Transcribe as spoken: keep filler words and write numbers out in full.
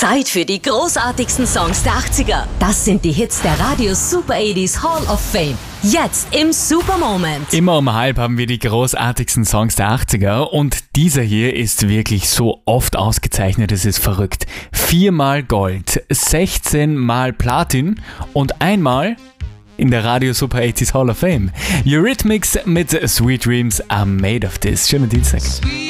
Zeit für die großartigsten Songs der achtziger. Das sind die Hits der Radio Super achtziger Hall of Fame. Jetzt im Super Moment. Immer um halb haben wir die großartigsten Songs der achtziger und dieser hier ist wirklich so oft ausgezeichnet, es ist verrückt. Viermal Gold, sechzehn Mal Platin und einmal in der Radio Super achtziger Hall of Fame. Eurythmics mit Sweet Dreams are made of this. Schönen Dienstag.